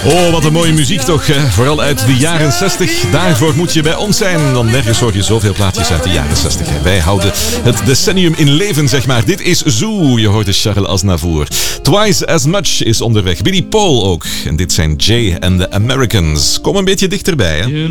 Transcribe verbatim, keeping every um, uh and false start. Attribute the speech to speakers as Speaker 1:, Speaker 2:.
Speaker 1: Oh, wat een mooie muziek toch. Hè? Vooral uit de jaren zestig. Daarvoor moet je bij ons zijn. Dan nergens hoor je zoveel plaatjes uit de jaren zestig. Hè? Wij houden het decennium in leven, zeg maar. Dit is Zoo. Je hoort de Charles Aznavour. Twice as Much is onderweg. Billy Paul ook. En dit zijn Jay and the Americans. Kom een beetje dichterbij, hè.